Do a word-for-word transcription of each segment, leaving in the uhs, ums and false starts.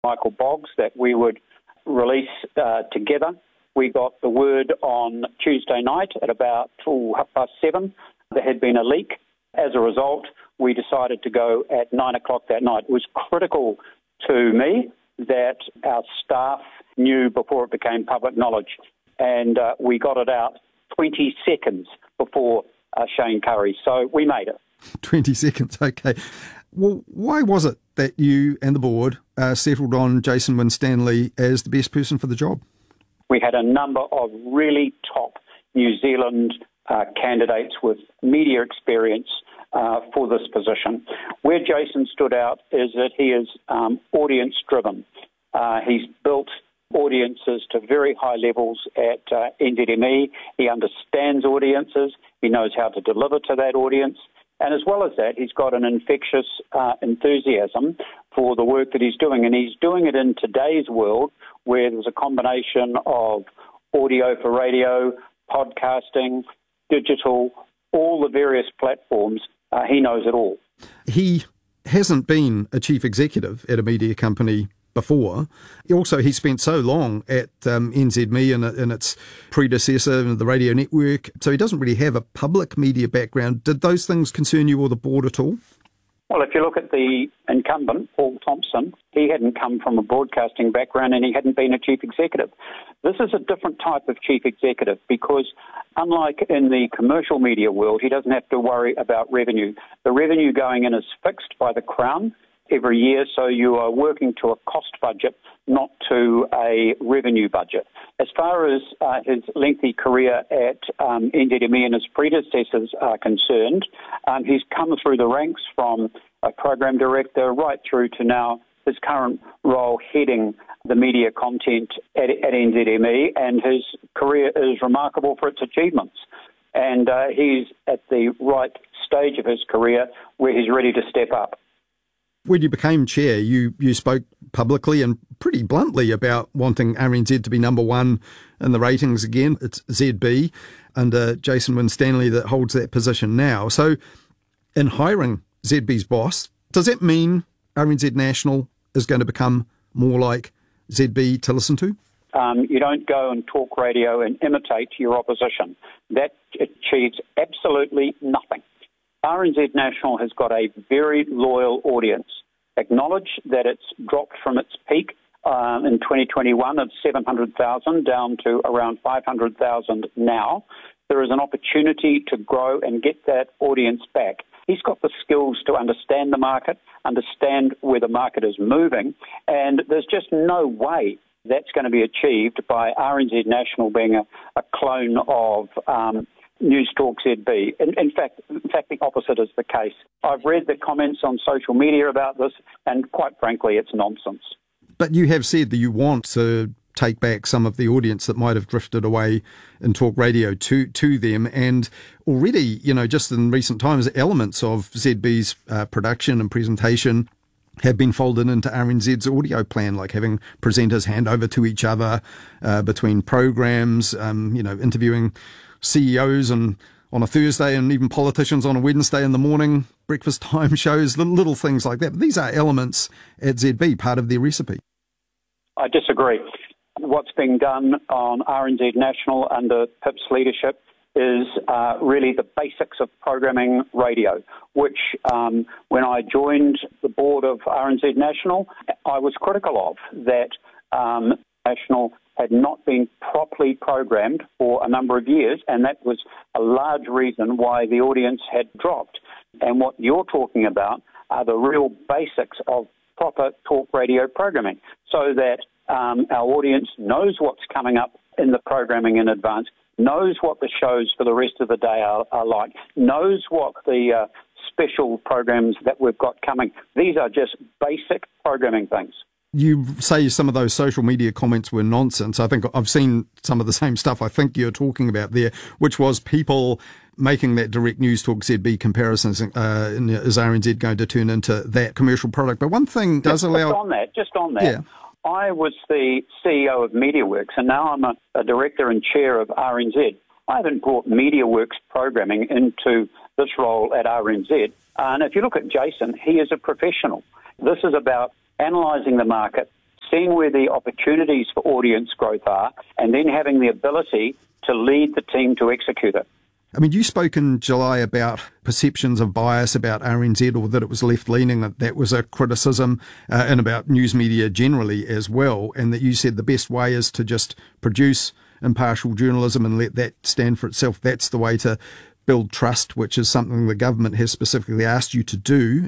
Michael Boggs that we would release uh, together. We got the word on Tuesday night at about oh, half past seven. There had been a leak. As a result, we decided to go at nine o'clock that night. It was critical to me that our staff knew before it became public knowledge. And uh, we got it out twenty seconds before uh, Shane Curry. So we made it. twenty seconds, okay. Well, why was it that you and the board uh, settled on Jason Winstanley as the best person for the job? We had a number of really top New Zealand uh, candidates with media experience uh, for this position. Where Jason stood out is that he is um, audience-driven. Uh, he's built audiences to very high levels at uh, N Z M E. He understands audiences. He knows how to deliver to that audience. And as well as that, he's got an infectious uh, enthusiasm for the work that he's doing. And he's doing it in today's world where there's a combination of audio for radio, podcasting, digital, all the various platforms. Uh, he knows it all. He hasn't been a chief executive at a media company before. Also, he spent so long at um, N Z M E and, and its predecessor, the radio network, so he doesn't really have a public media background. Did those things concern you or the board at all? Well, if you look at the incumbent, Paul Thompson, he hadn't come from a broadcasting background and he hadn't been a chief executive. This is a different type of chief executive because unlike in the commercial media world, he doesn't have to worry about revenue. The revenue going in is fixed by the Crown every year, so you are working to a cost budget, not to a revenue budget. As far as uh, his lengthy career at um, N Z M E and his predecessors are concerned, um, he's come through the ranks from a program director right through to now his current role heading the media content at, at N Z M E, and his career is remarkable for its achievements. And uh, he's at the right stage of his career where he's ready to step up. When you became chair, you, you spoke publicly and pretty bluntly about wanting R N Z to be number one in the ratings again. It's Z B under Jason Winstanley that holds that position now. So in hiring Z B's boss, does that mean R N Z National is going to become more like Z B to listen to? Um, you don't go and talk radio and imitate your opposition. That achieves absolutely nothing. R N Z National has got a very loyal audience. Acknowledge that it's dropped from its peak um, in twenty twenty-one of seven hundred thousand down to around five hundred thousand now. There is an opportunity to grow and get that audience back. He's got the skills to understand the market, understand where the market is moving, and there's just no way that's going to be achieved by R N Z National being a, a clone of um, News Talk Z B. In, in fact, in fact, the opposite is the case. I've read the comments on social media about this, and quite frankly, it's nonsense. But you have said that you want to take back some of the audience that might have drifted away in talk radio to to them, and already, you know, just in recent times, elements of Z B's uh, production and presentation have been folded into R N Z's audio plan, like having presenters hand over to each other uh, between programs, um, you know, interviewing C E Os and on a Thursday and even politicians on a Wednesday in the morning, breakfast time shows, little, little things like that. But these are elements at Z B, part of their recipe. I disagree. What's being done on R N Z National under Pip's leadership is uh, really the basics of programming radio, which um, when I joined the board of R N Z National, I was critical of, that um, National had not been properly programmed for a number of years, and that was a large reason why the audience had dropped. And what you're talking about are the real basics of proper talk radio programming, so that um, our audience knows what's coming up in the programming in advance, knows what the shows for the rest of the day are, are like, knows what the uh, special programs that we've got coming. These are just basic programming things. You say some of those social media comments were nonsense. I think I've seen some of the same stuff I think you're talking about there, which was people making that direct News Talk Z B comparisons. Uh, is R N Z going to turn into that commercial product? But one thing does just, allow... Just on that, just on that. Yeah. I was the C E O of MediaWorks, and now I'm a, a director and chair of R N Z. I haven't brought MediaWorks programming into this role at R N Z. And if you look at Jason, he is a professional. This is about analysing the market, seeing where the opportunities for audience growth are, and then having the ability to lead the team to execute it. I mean, you spoke in July about perceptions of bias about R N Z, or that it was left-leaning, that that was a criticism, uh, and about news media generally as well, and that you said the best way is to just produce impartial journalism and let that stand for itself. That's the way to build trust, which is something the government has specifically asked you to do.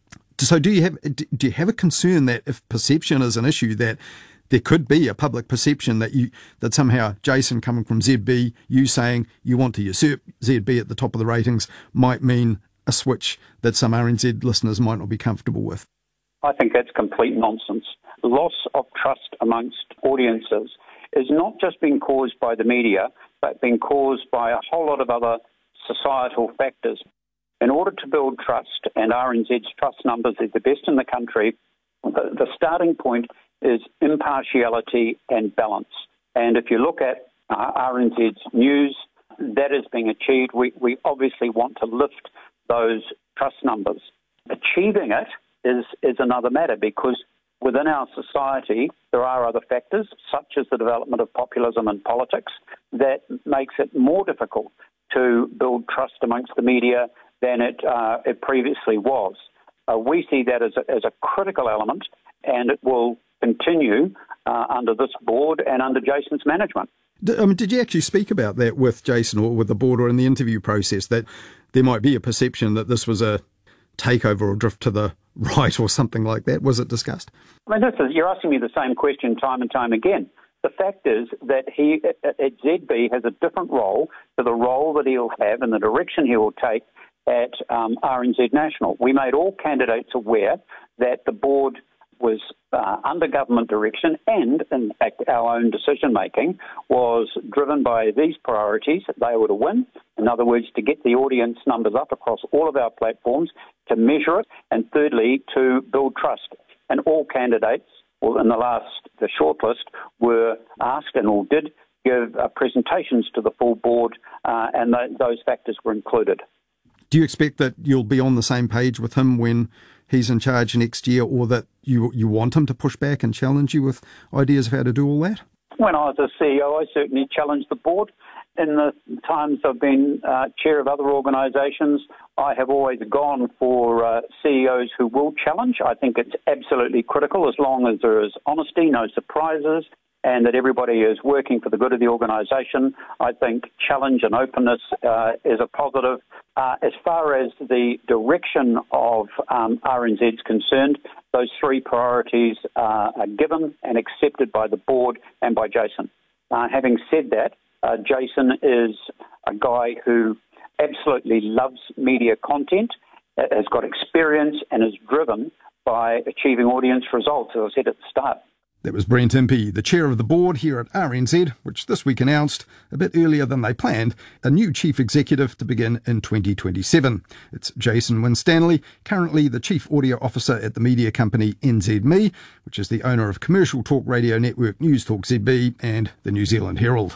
So do you have do you have a concern that if perception is an issue, that there could be a public perception that you that somehow Jason coming from Z B, you saying you want to usurp Z B at the top of the ratings, might mean a switch that some R N Z listeners might not be comfortable with? I think that's complete nonsense. Loss of trust amongst audiences is not just being caused by the media, but being caused by a whole lot of other societal factors. In order to build trust, and R N Z's trust numbers are the best in the country, the, the starting point is impartiality and balance. And if you look at uh, R N Z's news, that is being achieved. We, we obviously want to lift those trust numbers. Achieving it is, is another matter, because within our society there are other factors, such as the development of populism in politics, that makes it more difficult to build trust amongst the media than it, uh, it previously was. Uh, we see that as a, as a critical element, and it will continue uh, under this board and under Jason's management. I mean, did you actually speak about that with Jason or with the board or in the interview process, that there might be a perception that this was a takeover or drift to the right or something like that? Was it discussed? I mean, this is, you're asking me the same question time and time again. The fact is that he at Z B has a different role to the role that he'll have and the direction he will take at um, R N Z National. We made all candidates aware that the board was uh, under government direction, and in fact our own decision-making was driven by these priorities. They were to win, in other words, to get the audience numbers up across all of our platforms, to measure it, and thirdly, to build trust. And all candidates, well, in the last, the shortlist, were asked and all did give uh, presentations to the full board, uh, and th- those factors were included. Do you expect that you'll be on the same page with him when he's in charge next year, or that you you want him to push back and challenge you with ideas of how to do all that? When I was a C E O, I certainly challenged the board. In the times I've been uh, chair of other organisations, I have always gone for uh, C E Os who will challenge. I think it's absolutely critical, as long as there is honesty, no surprises, and that everybody is working for the good of the organisation. I think challenge and openness uh, is a positive. Uh, as far as the direction of um, R N Z is concerned, those three priorities uh, are given and accepted by the board and by Jason. Uh, having said that, uh, Jason is a guy who absolutely loves media content, has got experience, and is driven by achieving audience results, as I said at the start. That was Brent Impey, the chair of the board here at R N Z, which this week announced, a bit earlier than they planned, a new chief executive to begin in twenty twenty-seven. It's Jason Winstanley, currently the chief audio officer at the media company N Z M E, which is the owner of commercial talk radio network News Talk Z B and the New Zealand Herald.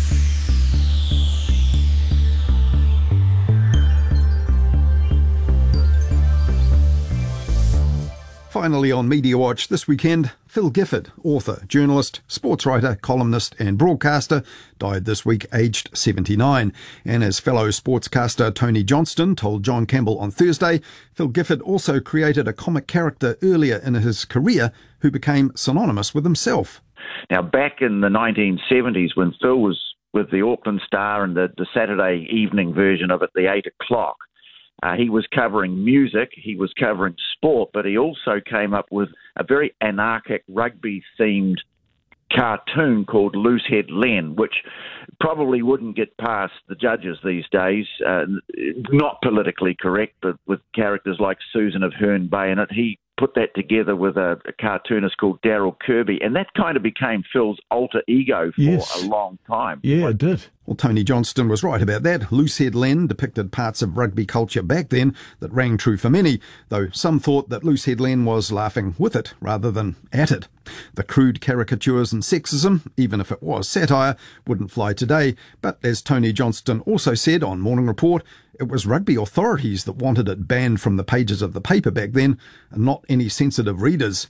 Finally on Media Watch this weekend, Phil Gifford, author, journalist, sports writer, columnist and broadcaster, died this week aged seventy-nine. And as fellow sportscaster Tony Johnston told John Campbell on Thursday, Phil Gifford also created a comic character earlier in his career who became synonymous with himself. Now, back in the nineteen seventies, when Phil was with the Auckland Star and the, the Saturday evening version of it, the eight o'clock, Uh, he was covering music, he was covering sport, but he also came up with a very anarchic rugby-themed cartoon called Loosehead Len, which probably wouldn't get past the judges these days. Uh, not politically correct, but with characters like Susan of Herne Bay in it. He put that together with a, a cartoonist called Daryl Kirby, and that kind of became Phil's alter ego for yes. a long time. Yeah, it did. Well, Tony Johnston was right about that. Loosehead Len depicted parts of rugby culture back then that rang true for many, though some thought that Loosehead Len was laughing with it rather than at it. The crude caricatures and sexism, even if it was satire, wouldn't fly today, but as Tony Johnston also said on Morning Report, it was rugby authorities that wanted it banned from the pages of the paper back then, and not any sensitive readers.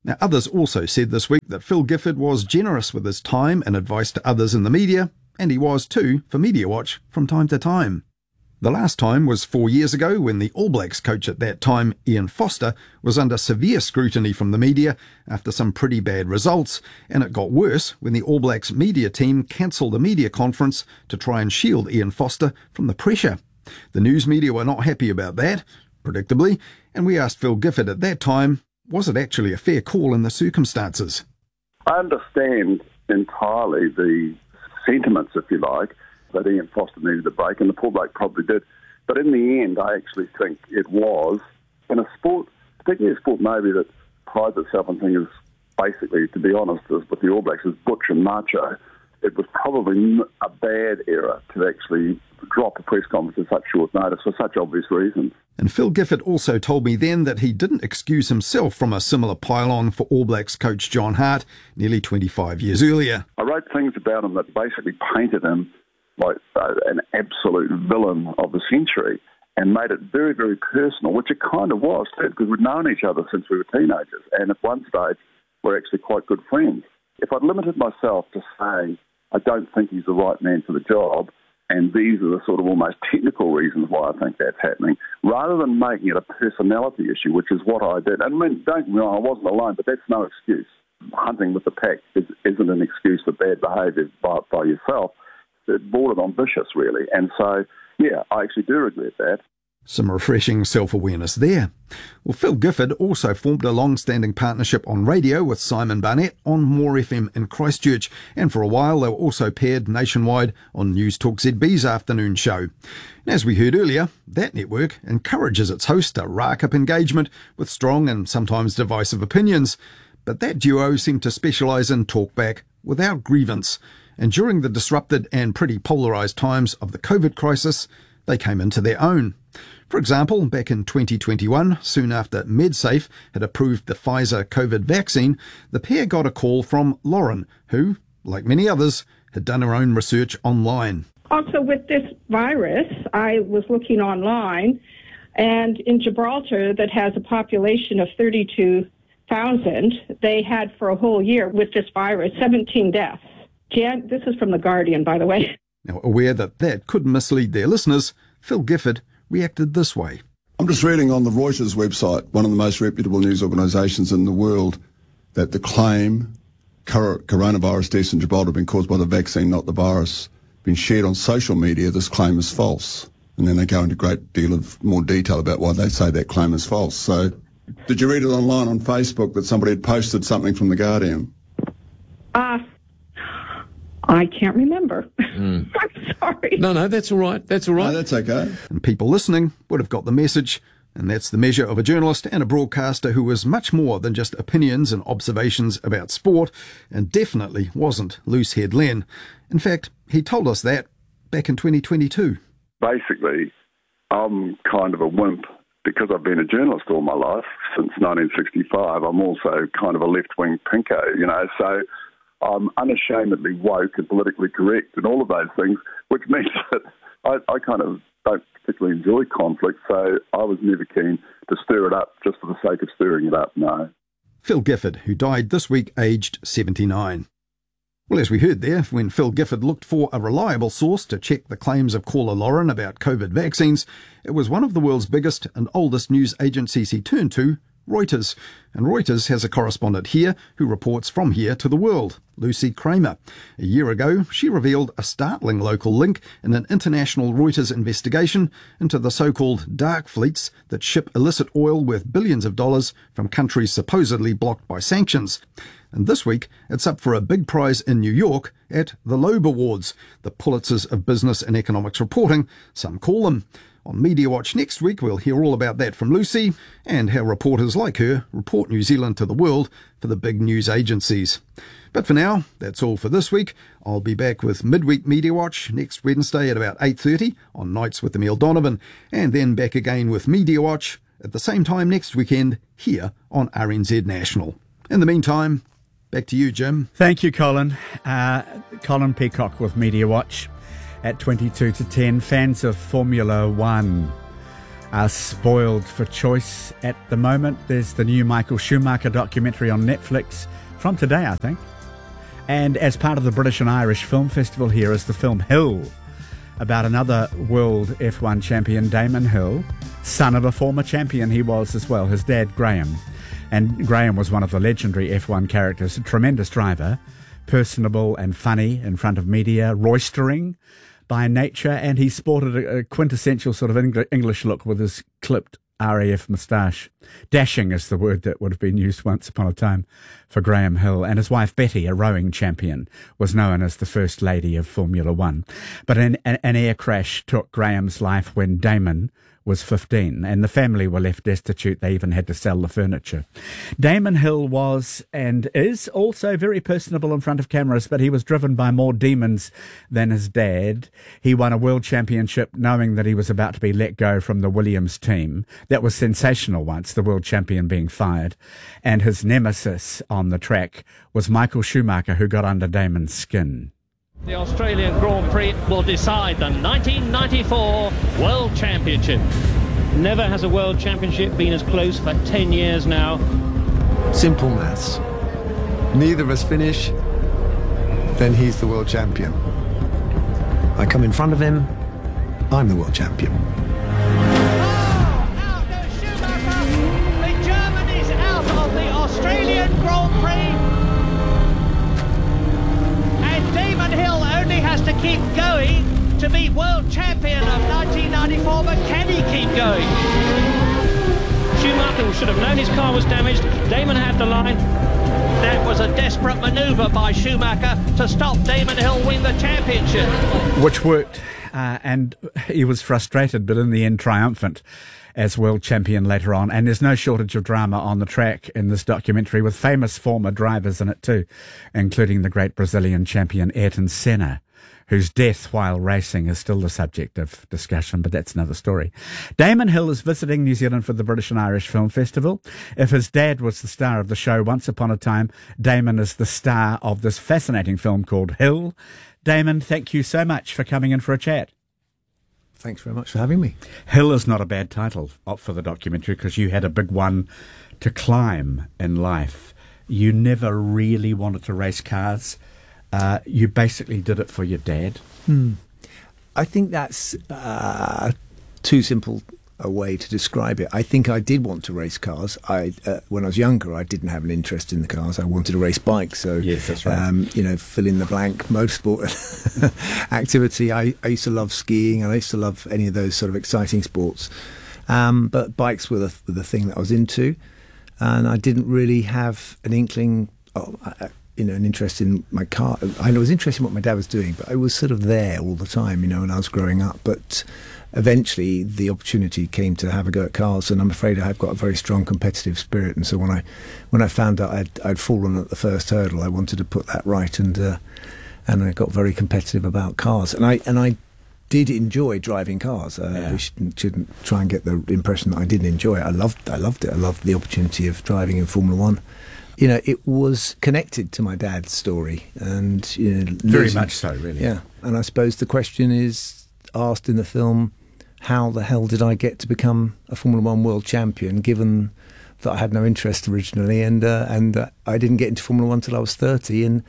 Now, others also said this week that Phil Gifford was generous with his time and advice to others in the media, and he was too for Media Watch from time to time. The last time was four years ago when the All Blacks coach at that time, Ian Foster, was under severe scrutiny from the media after some pretty bad results, and it got worse when the All Blacks media team cancelled a media conference to try and shield Ian Foster from the pressure. The news media were not happy about that, predictably, and we asked Phil Gifford at that time, was it actually a fair call in the circumstances? I understand entirely the sentiments, if you like, that Ian Foster needed a break, and the Paul Blake probably did. But in the end, I actually think it was, in a sport, particularly a sport maybe that prides itself on things, basically, to be honest, as with the All Blacks, is butch and macho, it was probably a bad era to actually drop a press conference at such short notice for such obvious reasons. And Phil Gifford also told me then that he didn't excuse himself from a similar pile-on for All Blacks coach John Hart nearly twenty-five years earlier. I wrote things about him that basically painted him like uh, an absolute villain of the century and made it very, very personal, which it kind of was too, because we'd known each other since we were teenagers, and at one stage we're actually quite good friends. If I'd limited myself to saying I don't think he's the right man for the job, and these are the sort of almost technical reasons why I think that's happening, rather than making it a personality issue, which is what I did. And I mean, don't get me wrong, I wasn't alone, but that's no excuse. Hunting with the pack is, isn't an excuse for bad behaviour by, by yourself. It bordered on vicious, really. And so, yeah, I actually do regret that. Some refreshing self-awareness there. Well, Phil Gifford also formed a long-standing partnership on radio with Simon Barnett on More F M in Christchurch, and for a while they were also paired nationwide on News Talk Z B's afternoon show. And as we heard earlier, that network encourages its host to rack up engagement with strong and sometimes divisive opinions. But that duo seemed to specialise in talkback without grievance, and during the disrupted and pretty polarised times of the COVID crisis, they came into their own. For example, back in twenty twenty-one, soon after MedSafe had approved the Pfizer COVID vaccine, the pair got a call from Lauren, who, like many others, had done her own research online. Also, with this virus, I was looking online, and in Gibraltar, that has a population of thirty-two thousand, they had for a whole year with this virus seventeen deaths. Jan, this is from The Guardian, by the way. Now, aware that that could mislead their listeners, Phil Gifford reacted this way. I'm just reading on the Reuters website, one of the most reputable news organisations in the world, that the claim coronavirus deaths in Gibraltar have been caused by the vaccine, not the virus, been shared on social media. This claim is false. And then they go into a great deal of more detail about why they say that claim is false. So did you read it online on Facebook that somebody had posted something from The Guardian? Uh, I can't remember. Mm. I'm sorry. No, no, that's all right. That's all right. No, that's okay. And people listening would have got the message, and that's the measure of a journalist and a broadcaster who was much more than just opinions and observations about sport, and definitely wasn't loose-head Len. In fact, he told us that back in twenty twenty-two. Basically, I'm kind of a wimp. Because I've been a journalist all my life, since nineteen sixty-five, I'm also kind of a left-wing pinko, you know, so I'm unashamedly woke and politically correct and all of those things, which means that I, I kind of don't particularly enjoy conflict, so I was never keen to stir it up just for the sake of stirring it up, no. Phil Gifford, who died this week aged seventy-nine. Well, as we heard there, when Phil Gifford looked for a reliable source to check the claims of caller Lauren about COVID vaccines, it was one of the world's biggest and oldest news agencies he turned to, Reuters. And Reuters has a correspondent here who reports from here to the world, Lucy Kramer. A year ago, she revealed a startling local link in an international Reuters investigation into the so-called dark fleets that ship illicit oil worth billions of dollars from countries supposedly blocked by sanctions. And this week, it's up for a big prize in New York at the Loeb Awards, the Pulitzers of Business and Economics Reporting, some call them. On Media Watch next week, we'll hear all about that from Lucy and how reporters like her report New Zealand to the world for the big news agencies. But for now, that's all for this week. I'll be back with Midweek Media Watch next Wednesday at about eight thirty on Nights with Emile Donovan, and then back again with Media Watch at the same time next weekend here on R N Z National. In the meantime, back to you, Jim. Thank you, Colin. Uh, Colin Peacock with Media Watch. At twenty-two to ten, fans of Formula One are spoiled for choice at the moment. There's the new Michael Schumacher documentary on Netflix from today, I think. And as part of the British and Irish Film Festival here is the film Hill, about another world F one champion, Damon Hill, son of a former champion he was as well, his dad Graham. And Graham was one of the legendary F one characters, a tremendous driver, personable and funny in front of media, roistering by nature, and he sported a, a quintessential sort of Eng- English look with his clipped R A F moustache. Dashing is the word that would have been used once upon a time for Graham Hill. And his wife Betty, a rowing champion, was known as the First Lady of Formula One. But an, an, an air crash took Graham's life when Damon was fifteen, and the family were left destitute. They even had to sell the furniture. Damon Hill was and is also very personable in front of cameras, but he was driven by more demons than his dad. He won a world championship knowing that he was about to be let go from the Williams team. That was sensational once, the world champion being fired. And his nemesis on the track was Michael Schumacher, who got under Damon's skin. The Australian Grand Prix will decide the nineteen ninety-four World Championship. Never has a World Championship been as close for ten years now. Simple maths. Neither of us finish, then he's the world champion. I come in front of him, I'm the world champion. Oh, out goes Schumacher. The German is out of the Australian Grand Prix. Damon Hill only has to keep going to be world champion of nineteen ninety-four, but can he keep going? Schumacher should have known his car was damaged. Damon had the line. That was a desperate manoeuvre by Schumacher to stop Damon Hill win the championship. Which worked, uh, and he was frustrated, but in the end triumphant as world champion later on. And there's no shortage of drama on the track in this documentary, with famous former drivers in it too, including the great Brazilian champion Ayrton Senna, whose death while racing is still the subject of discussion, but that's another story. Damon Hill is visiting New Zealand for the British and Irish Film Festival. If his dad was the star of the show once upon a time, Damon is the star of this fascinating film called Hill. Damon, thank you so much for coming in for a chat. Thanks very much for having me. Hill is not a bad title for the documentary, because you had a big one to climb in life. You never really wanted to race cars. Uh, you basically did it for your dad. Hmm. I think that's uh, too simple a way to describe it. I think I did want to race cars. I, uh, when I was younger, I didn't have an interest in the cars. I wanted to race bikes. So, yes, that's right. Um, you know, fill in the blank motorsport activity. I, I used to love skiing, and I used to love any of those sort of exciting sports. Um, but bikes were the, were the thing that I was into, and I didn't really have an inkling, oh, I, you know, an interest in my car. I was interested in what my dad was doing, but I was sort of there all the time, you know, when I was growing up. But eventually the opportunity came to have a go at cars, and I'm afraid I've got a very strong competitive spirit, and so when I when I found out I'd, I'd fallen at the first hurdle, I wanted to put that right, and uh, and I got very competitive about cars, and I and I did enjoy driving cars. Uh, yeah. We shouldn't, shouldn't try and get the impression that I didn't enjoy it. I loved I loved it. I loved the opportunity of driving in Formula One. You know, it was connected to my dad's story, and you know, very losing, much so, really. Yeah, and I suppose the question is asked in the film: how the hell did I get to become a Formula One world champion, given that I had no interest originally, and uh, and uh, I didn't get into Formula One until I was thirty, and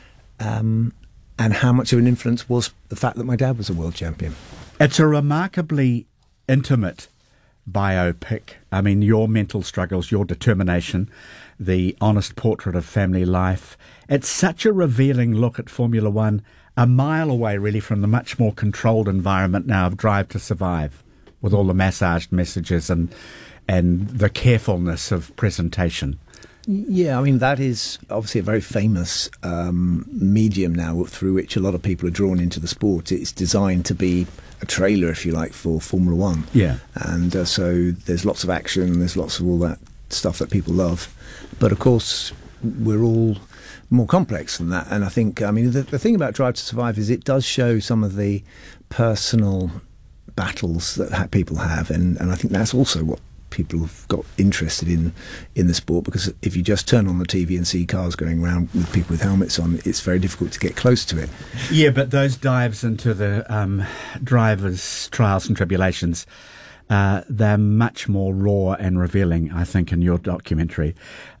um, and how much of an influence was the fact that my dad was a world champion? It's a remarkably intimate biopic. I mean, your mental struggles, your determination, the honest portrait of family life. It's such a revealing look at Formula One, a mile away really from the much more controlled environment now of Drive to Survive, with all the massaged messages and and the carefulness of presentation. Yeah, I mean, that is obviously a very famous um, medium now through which a lot of people are drawn into the sport. It's designed to be a trailer, if you like, for Formula One. Yeah. And uh, so there's lots of action, there's lots of all that stuff that people love. But of course, we're all more complex than that. And I think, I mean, the, the thing about Drive to Survive is it does show some of the personal battles that ha- people have. And, and I think that's also what people have got interested in in the sport, because if you just turn on the T V and see cars going around with people with helmets on, it's very difficult to get close to it. Yeah, but those dives into the um, drivers' trials and tribulations Uh, they're much more raw and revealing, I think, in your documentary.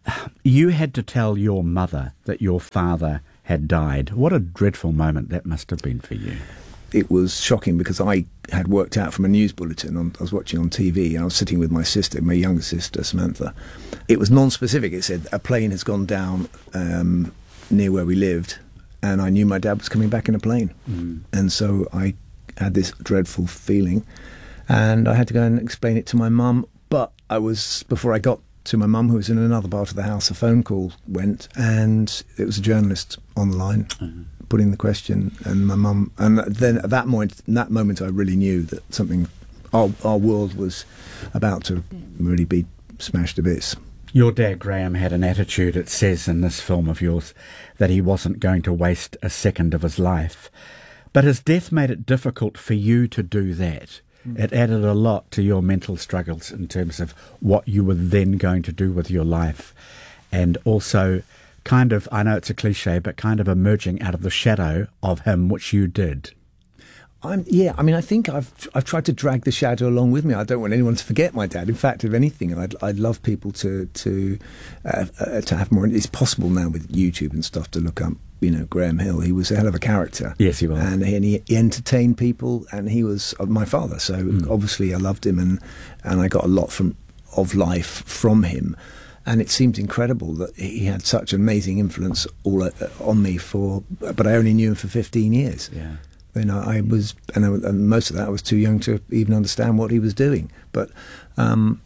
You had to tell your mother that your father had died. What a dreadful moment that must have been for you. It was shocking because I had worked out from a news bulletin on, I was watching on T V, and I was sitting with my sister, my younger sister, Samantha. It was non-specific. It said a plane has gone down um, near where we lived, and I knew my dad was coming back in a plane. Mm. And so I had this dreadful feeling, and I had to go and explain it to my mum. But I was, before I got to my mum, who was in another part of the house, a phone call went, and it was a journalist on the line mm-hmm. putting the question, and my mum, and then at that moment, in that moment, I really knew that something, our, our world was about to really be smashed to bits. Your dad, Graham, had an attitude, it says in this film of yours, that he wasn't going to waste a second of his life. But his death made it difficult for you to do that. Mm. It added a lot to your mental struggles in terms of what you were then going to do with your life. And also kind of, I know it's a cliche, but kind of emerging out of the shadow of him, which you did. I'm, yeah, I mean, I think I've I've tried to drag the shadow along with me. I don't want anyone to forget my dad. In fact, if anything, I'd I'd love people to to uh, uh, to have more. It's possible now with YouTube and stuff to look up, you know, Graham Hill. He was a hell of a character. Yes, he was, and he, and he entertained people, and he was my father. So mm. obviously, I loved him, and and I got a lot from of life from him. And it seemed incredible that he had such amazing influence all uh, on me for. But I only knew him for fifteen years. Yeah. You know, I was, and, I, and most of that I was too young to even understand what he was doing. But um,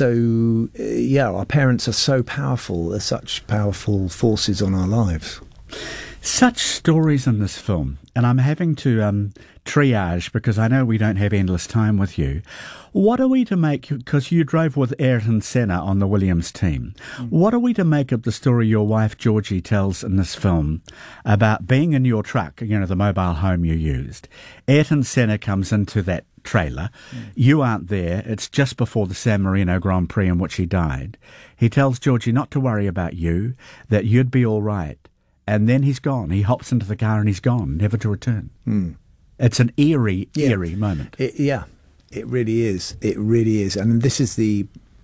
so, uh, yeah, our parents are so powerful. They're such powerful forces on our lives. Such stories in this film, and I'm having to um, triage because I know we don't have endless time with you. What are we to make, because you drove with Ayrton Senna on the Williams team, mm. what are we to make of the story your wife Georgie tells in this film about being in your truck, you know, the mobile home you used? Ayrton Senna comes into that trailer. Mm. You aren't there. It's just before the San Marino Grand Prix in which he died. He tells Georgie not to worry about you, that you'd be all right. And then he's gone. He hops into the car and he's gone, never to return. Mm. It's an eerie, yeah. eerie moment. It, yeah, it really is. It really is. And this is the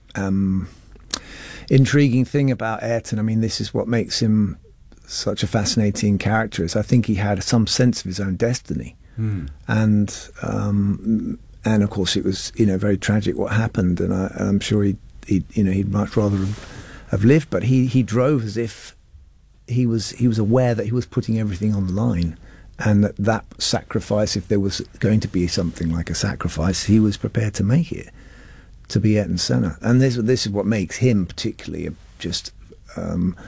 um, intriguing thing about Ayrton. I mean, this is what makes him such a fascinating character. Is I think he had some sense of his own destiny. Mm. And um, and of course, it was, you know, very tragic what happened. And, I, and I'm sure he, he, you know, he'd much rather have, have lived. But he, he drove as if he was he was aware that he was putting everything on the line, and that that sacrifice, if there was going to be something like a sacrifice, he was prepared to make it to be Ayrton Senna. And this this is what makes him particularly a, just um,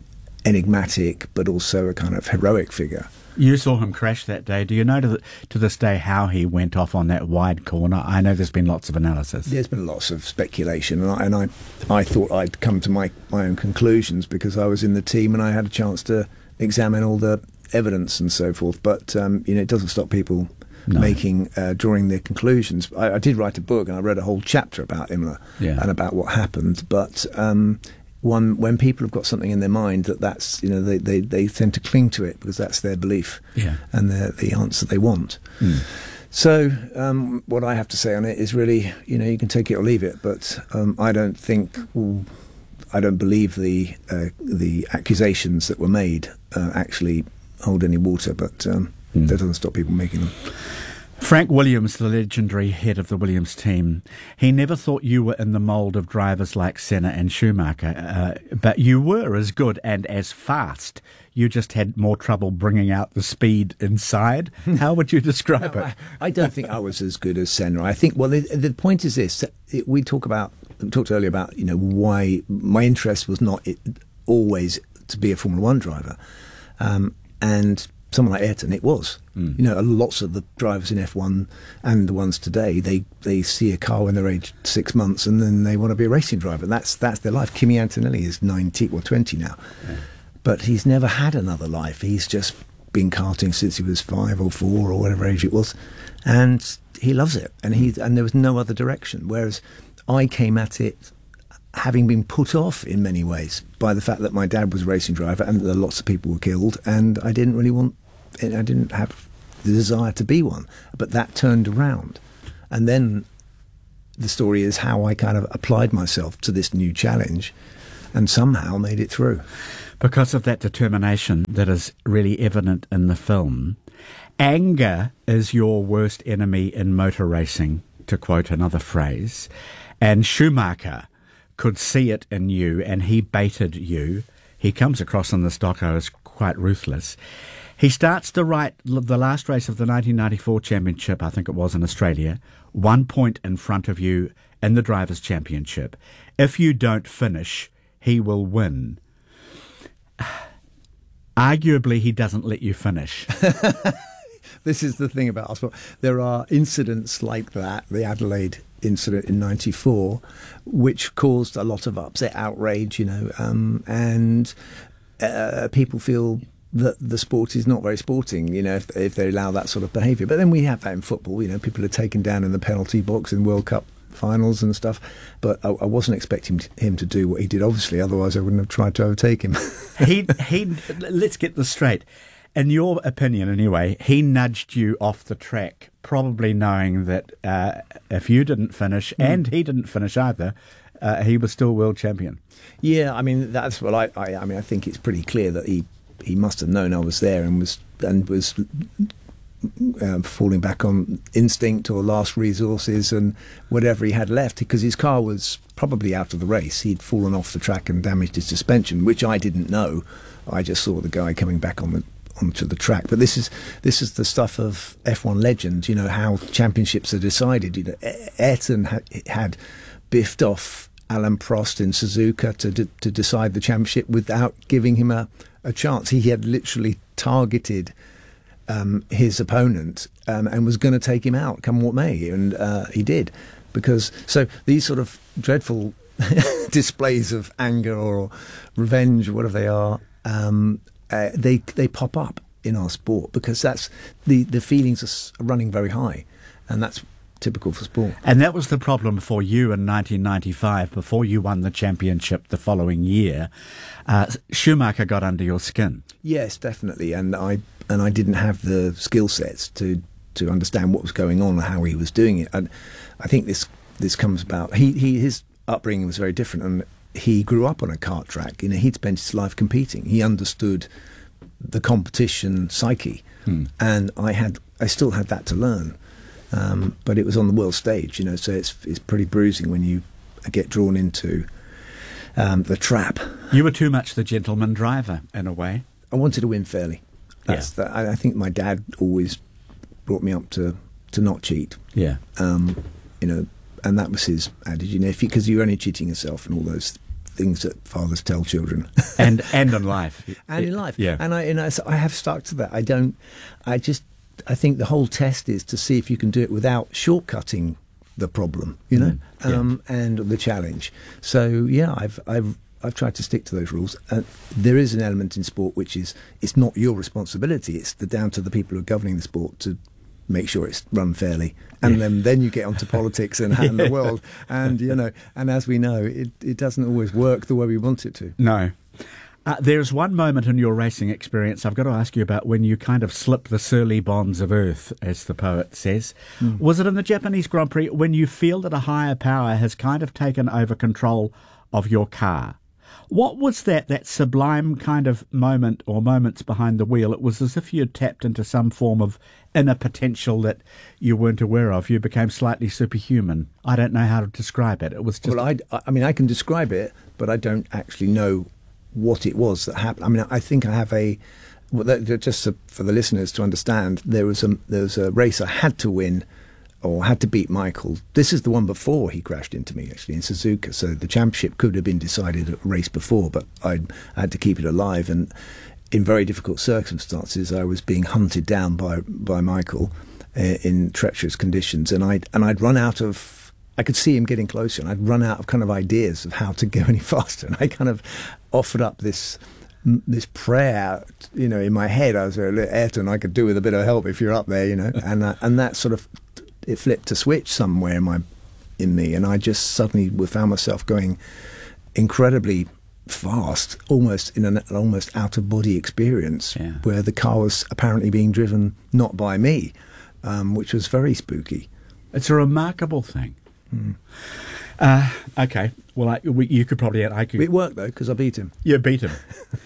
enigmatic, but also a kind of heroic figure. You saw him crash that day. Do you know to, the, to this day how he went off on that wide corner? I know there's been lots of analysis. There's been lots of speculation, and I, and I, I thought I'd come to my, my own conclusions because I was in the team and I had a chance to examine all the evidence and so forth. But um, you know, it doesn't stop people no. making uh, drawing their conclusions. I, I did write a book and I read a whole chapter about Imola yeah. and about what happened, but. Um, One, when people have got something in their mind that that's, you know, they, they, they tend to cling to it because that's their belief yeah. and the the answer they want. Mm. So um, what I have to say on it is really, you know, you can take it or leave it, but um, I don't think, ooh, I don't believe the uh, the accusations that were made uh, actually hold any water, but um, mm. that doesn't stop people making them. Frank Williams, the legendary head of the Williams team, he never thought you were in the mould of drivers like Senna and Schumacher, uh, but you were as good and as fast. You just had more trouble bringing out the speed inside. How would you describe no, it? I, I don't think I was as good as Senna. I think, well, the, the point is this. It, we talk about, we talked earlier about, you know, why my interest was not it, always to be a Formula One driver. Um, and someone like Ayrton, it was. Mm. You know, lots of the drivers in F one and the ones today, they, they see a car when they're aged six months and then they want to be a racing driver. That's that's their life. Kimi Antonelli is nineteen, well, twenty now. Yeah. But he's never had another life. He's just been karting since he was five or four or whatever age it was. And he loves it. And he and there was no other direction. Whereas I came at it having been put off in many ways by the fact that my dad was a racing driver and that lots of people were killed, and I didn't really want, I didn't have the desire to be one. But that turned around, and then the story is how I kind of applied myself to this new challenge and somehow made it through. Because of that determination that is really evident in the film, anger is your worst enemy in motor racing, to quote another phrase, and Schumacher could see it in you and he baited you. He comes across in this doco as quite ruthless. He starts to write the last race of the nineteen ninety-four championship, I think it was in Australia, one point in front of you in the Drivers' Championship. If you don't finish, he will win. Arguably, he doesn't let you finish. This is the thing about us. There are incidents like that, the Adelaide incident in ninety-four, which caused a lot of upset, outrage, you know, um, and uh, people feel that the sport is not very sporting, you know, if, if they allow that sort of behaviour. But then we have that in football, you know, people are taken down in the penalty box in World Cup finals and stuff. But I, I wasn't expecting him to do what he did, obviously, otherwise I wouldn't have tried to overtake him. he, he, let's get this straight. In your opinion, anyway, he nudged you off the track, probably knowing that uh, if you didn't finish, mm. and he didn't finish either, uh, he was still world champion. Yeah, I mean, that's what I, I, I mean, I think it's pretty clear that he He must have known I was there and was and was uh, falling back on instinct or last resources and whatever he had left, because his car was probably out of the race. He'd fallen off the track and damaged his suspension, which I didn't know. I just saw the guy coming back on the onto the track. But this is this is the stuff of F one legend. You know how championships are decided. You know, Ayrton had, had biffed off Alain Prost in Suzuka to de- to decide the championship without giving him a. a chance. He had literally targeted um, his opponent um, and was going to take him out, come what may, and uh, he did. Because so these sort of dreadful displays of anger or revenge, or whatever they are, um, uh, they they pop up in our sport because that's the the feelings are running very high, and that's typical for sport. And that was the problem for you in nineteen ninety-five, before you won the championship the following year. Uh, Schumacher got under your skin. Yes, definitely, and I and I didn't have the skill sets to to understand what was going on and how he was doing it. And I think this this comes about. He he his upbringing was very different, and he grew up on a kart track. You know, he'd spent his life competing. He understood the competition psyche, hmm. and I had I still had that to learn. Um, but it was on the world stage, you know, so it's it's pretty bruising when you get drawn into um, the trap. You were too much the gentleman driver, in a way. I wanted to win fairly. That's yeah. the, I, I think my dad always brought me up to, to not cheat. Yeah. Um, you know, and that was his adage, you know, because you, you're only cheating yourself and all those things that fathers tell children. and and in life. and in life. Yeah. And I, you know, so I have stuck to that. I don't, I just... I think the whole test is to see if you can do it without shortcutting the problem, you know, mm, yeah. um, and the challenge. So yeah, I've I've I've tried to stick to those rules. Uh, there is an element in sport which is it's not your responsibility. It's the, down to the people who are governing the sport to make sure it's run fairly, and yeah. then then you get onto politics and, and the world, and you know, and as we know, it it doesn't always work the way we want it to. No. Uh, there's one moment in your racing experience I've got to ask you about when you kind of slipped the surly bonds of earth, as the poet says. Mm. Was it in the Japanese Grand Prix when you feel that a higher power has kind of taken over control of your car? What was that, that sublime kind of moment or moments behind the wheel? It was as if you had tapped into some form of inner potential that you weren't aware of. You became slightly superhuman. I don't know how to describe it. It was just... Well, I, I mean, I can describe it, but I don't actually know what it was that happened. I mean, I think I have a... Well, that, just for the listeners to understand, there was a there was a race I had to win, or had to beat Michael. This is the one before he crashed into me, actually, in Suzuka. So the championship could have been decided a race before, but I'd, I had to keep it alive. And in very difficult circumstances, I was being hunted down by by Michael uh, in treacherous conditions, and I'd and I'd run out of. I could see him getting closer, and I'd run out of kind of ideas of how to go any faster. And I kind of offered up this this prayer, you know, in my head. I was like, Ayrton, I could do with a bit of help if you're up there, you know. And uh, and that sort of it flipped a switch somewhere in my in me, and I just suddenly found myself going incredibly fast, almost in an almost out of body experience, yeah. where the car was apparently being driven not by me, um, which was very spooky. It's a remarkable thing. Hmm. Uh, okay. Well, I, we, you could probably... I could, it worked, though, because I beat him. You beat him.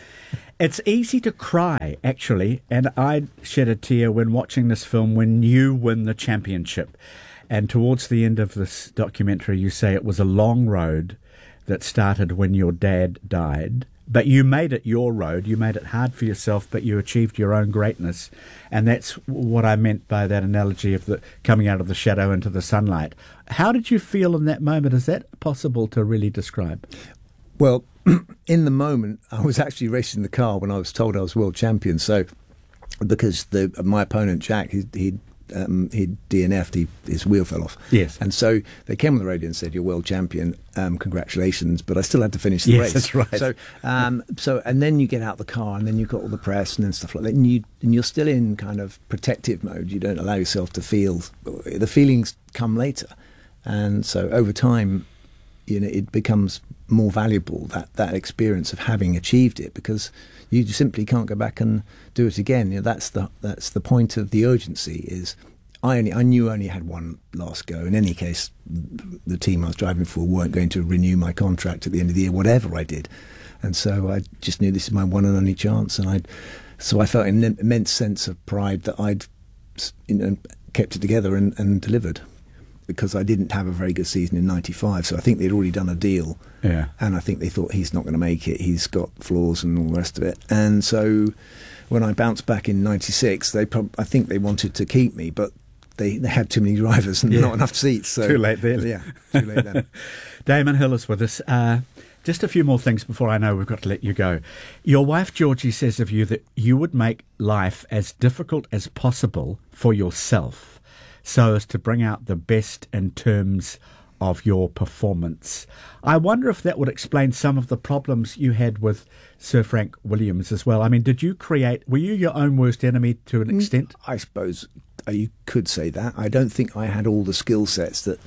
It's easy to cry, actually, and I shed a tear when watching this film when you win the championship. And towards the end of this documentary, you say it was a long road that started when your dad died. But you made it your road. You made it hard for yourself, but you achieved your own greatness. And that's what I meant by that analogy of the coming out of the shadow into the sunlight. How did you feel in that moment? Is that possible to really describe? Well, in the moment, I was actually racing the car when I was told I was world champion. So, because the my opponent Jack, he he'd, um, he'd D N F'd, he, his wheel fell off. Yes, and so they came on the radio and said, "You're world champion, um, congratulations!" But I still had to finish the yes, race. That's right. So, um, so and then you get out the car, and then you've got all the press and then stuff like that, and you and you're still in kind of protective mode. You don't allow yourself to feel the feelings come later, and so over time, you know, it becomes more valuable, that, that experience of having achieved it, because you simply can't go back and do it again. You know, that's the that's the point of the urgency. Is I only I knew I only had one last go. In any case, the team I was driving for weren't going to renew my contract at the end of the year, whatever I did, and so I just knew this is my one and only chance. And I, so I felt an immense sense of pride that I'd, you know, kept it together and, and delivered. Because I didn't have a very good season in ninety-five, so I think they'd already done a deal. Yeah. And I think they thought he's not going to make it. He's got flaws and all the rest of it. And so when I bounced back in ninety-six, they prob- I think they wanted to keep me, but they, they had too many drivers and yeah. not enough seats. So too late then. Yeah, too late then. Damon Hill is with us. Uh, just a few more things before I know we've got to let you go. Your wife Georgie says of you that you would make life as difficult as possible for yourself, so as to bring out the best in terms of your performance. I wonder if that would explain some of the problems you had with Sir Frank Williams as well. I mean, did you create, were you your own worst enemy to an extent? I suppose you could say that. I don't think I had all the skill sets that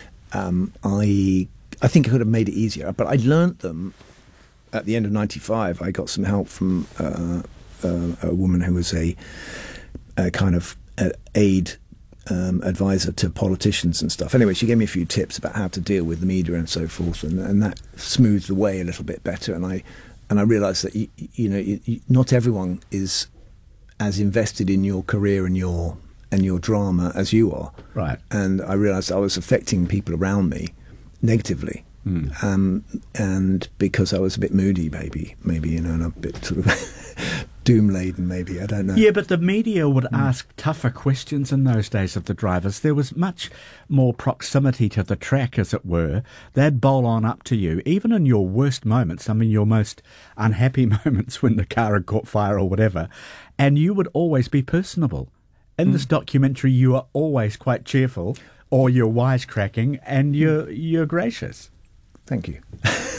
um, I, I think I could have made it easier, but I learnt them at the end of ninety-five. I got some help from uh, uh, a woman who was a, a kind of uh, aide Um, advisor to politicians and stuff. Anyway, she gave me a few tips about how to deal with the media and so forth, and, and that smoothed the way a little bit better. And I and I realised that you, you know you, you, not everyone is as invested in your career and your and your drama as you are. Right. And I realised I was affecting people around me negatively. Mm. Um, and because I was a bit moody, maybe, maybe you know, and a bit sort of doom-laden, maybe, I don't know. Yeah, but the media would mm. ask tougher questions in those days of the drivers. There was much more proximity to the track, as it were. They'd bowl on up to you, even in your worst moments, I mean, your most unhappy moments when the car had caught fire or whatever, and you would always be personable. In mm. this documentary, you are always quite cheerful, or you're wisecracking, and you're, you're gracious. Thank you.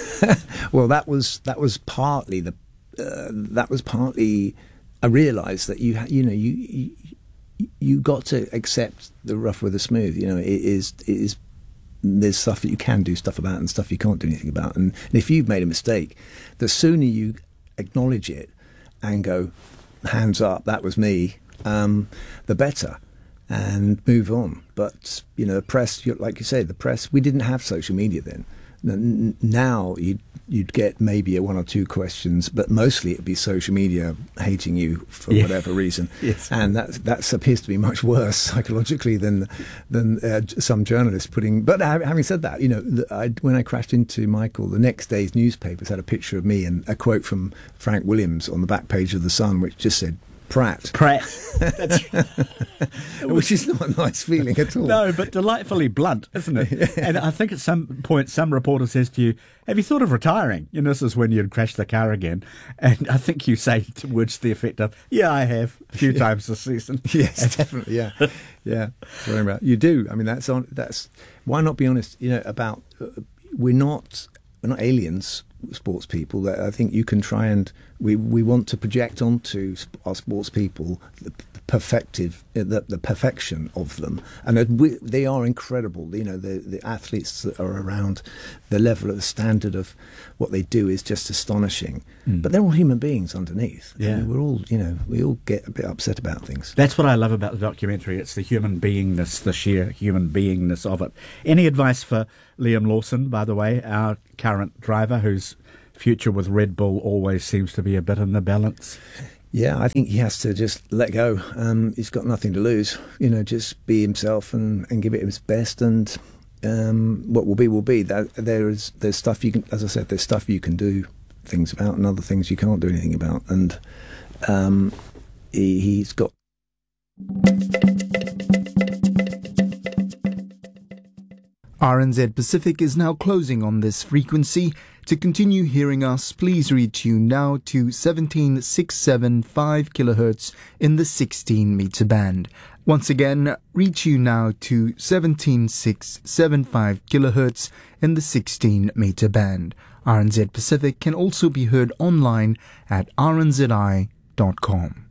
Well, that was that was partly the uh, that was partly. I realised that you ha- you know you, you you got to accept the rough with the smooth. You know, it is it is there's stuff that you can do stuff about and stuff you can't do anything about. And, and if you've made a mistake, the sooner you acknowledge it and go, hands up, that was me, um, the better. And move on. But you know, the press, like you say, the press. We didn't have social media then. Now you'd, you'd get maybe a one or two questions, but mostly it'd be social media hating you for yeah. whatever reason. Yes. And that that appears to be much worse psychologically than than uh, some journalists putting. But having said that, you know, I, when I crashed into Michael, the next day's newspapers had a picture of me and a quote from Frank Williams on the back page of The Sun, which just said, Pratt. Pratt. That's Which is not a nice feeling at all. No, but delightfully blunt, isn't it? Yeah. And I think at some point some reporter says to you, have you thought of retiring? You know, this is when you'd crash the car again. And I think you say words to the effect of, yeah, I have, a few yeah. times this season. Yes, definitely, yeah. Yeah, sorry about you do. I mean, that's on. That's why not be honest, you know, about, uh, we're not, we're not aliens. sports people that I think you can try and we, we want to project onto our sports people the perfective the, the perfection of them, and we, they are incredible. You know, the the athletes that are around, the level of the standard of what they do is just astonishing. Mm. But they're all human beings underneath. Yeah, I mean, we're all you know we all get a bit upset about things. That's what I love about the documentary. It's the human beingness, the sheer human beingness of it. Any advice for Liam Lawson, by the way, our current driver, whose future with Red Bull always seems to be a bit in the balance? Yeah, I think he has to just let go. Um, he's got nothing to lose. You know, just be himself and, and give it his best. And um, what will be will be. That there is there's stuff you can, as I said, there's stuff you can do things about, and other things you can't do anything about. And um, he, he's got. R N Z Pacific is now closing on this frequency. To continue hearing us, please retune now to seventeen thousand six hundred seventy-five kilohertz in the sixteen meter band. Once again, retune now to seventeen thousand six hundred seventy-five kilohertz in the sixteen meter band. R N Z Pacific can also be heard online at r n z i dot com.